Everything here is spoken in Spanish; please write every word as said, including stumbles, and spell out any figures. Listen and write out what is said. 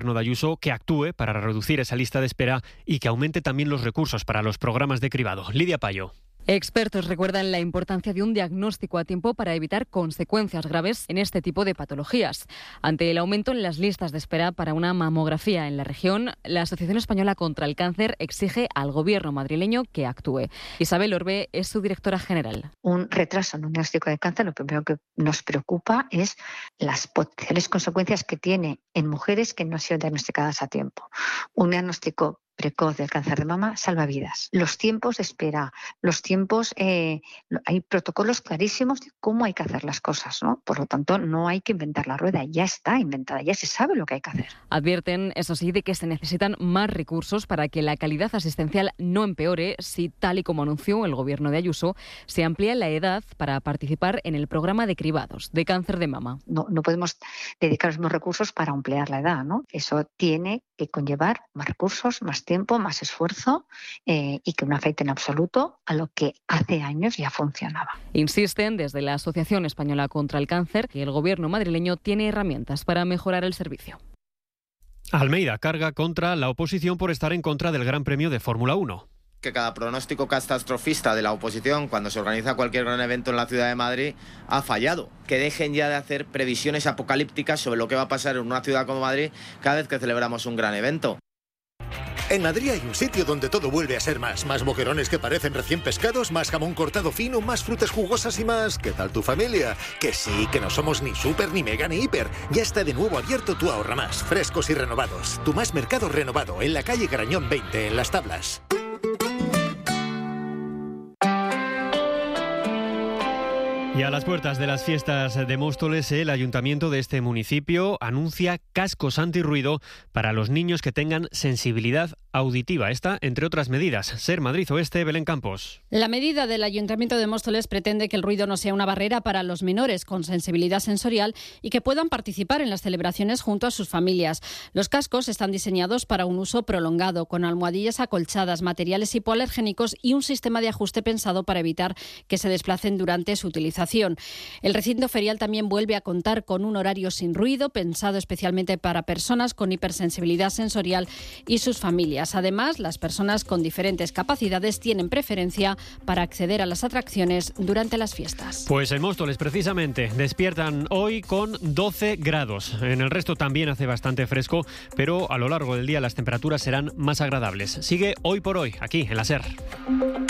de Ayuso que actúe para reducir esa lista de espera y que aumente también los recursos para los programas de cribado. Lidia Payo. Expertos recuerdan la importancia de un diagnóstico a tiempo para evitar consecuencias graves en este tipo de patologías. Ante el aumento en las listas de espera para una mamografía en la región, la Asociación Española contra el Cáncer exige al gobierno madrileño que actúe. Isabel Orbe es su directora general. Un retraso en un diagnóstico de cáncer, lo primero que nos preocupa es las potenciales consecuencias que tiene en mujeres que no han sido diagnosticadas a tiempo. Un diagnóstico precoz del cáncer de mama salva vidas. Los tiempos de espera, los tiempos, eh, hay protocolos clarísimos de cómo hay que hacer las cosas, ¿no? Por lo tanto, no hay que inventar la rueda, ya está inventada, ya se sabe lo que hay que hacer. Advierten, eso sí, de que se necesitan más recursos para que la calidad asistencial no empeore si, tal y como anunció el gobierno de Ayuso, se amplía la edad para participar en el programa de cribados de cáncer de mama. No, no podemos dedicar los mismos recursos para ampliar la edad, ¿no? Eso tiene que conllevar más recursos, más tiempo, más esfuerzo eh, y que no afecte en absoluto a lo que hace años ya funcionaba. Insisten desde la Asociación Española contra el Cáncer que el gobierno madrileño tiene herramientas para mejorar el servicio. Almeida carga contra la oposición por estar en contra del Gran Premio de Fórmula uno. Que cada pronóstico catastrofista de la oposición cuando se organiza cualquier gran evento en la ciudad de Madrid ha fallado. Que dejen ya de hacer previsiones apocalípticas sobre lo que va a pasar en una ciudad como Madrid cada vez que celebramos un gran evento. En Madrid hay un sitio donde todo vuelve a ser más. Más boquerones que parecen recién pescados, más jamón cortado fino, más frutas jugosas y más... ¿Qué tal tu familia? Que sí, que no somos ni súper, ni mega, ni hiper. Ya está de nuevo abierto tu Ahorra Más. Frescos y renovados. Tu Más Mercado renovado en la calle Garañón veinte, en Las Tablas. Y a las puertas de las fiestas de Móstoles, el ayuntamiento de este municipio anuncia cascos antirruido para los niños que tengan sensibilidad auditiva. Esta, entre otras medidas. Ser Madrid Oeste, Belén Campos. La medida del ayuntamiento de Móstoles pretende que el ruido no sea una barrera para los menores con sensibilidad sensorial y que puedan participar en las celebraciones junto a sus familias. Los cascos están diseñados para un uso prolongado, con almohadillas acolchadas, materiales hipoalergénicos y un sistema de ajuste pensado para evitar que se desplacen durante su utilización. El recinto ferial también vuelve a contar con un horario sin ruido, pensado especialmente para personas con hipersensibilidad sensorial y sus familias. Además, las personas con diferentes capacidades tienen preferencia para acceder a las atracciones durante las fiestas. Pues en Móstoles, precisamente, despiertan hoy con doce grados. En el resto también hace bastante fresco, pero a lo largo del día las temperaturas serán más agradables. Sigue Hoy por Hoy, aquí en la SER.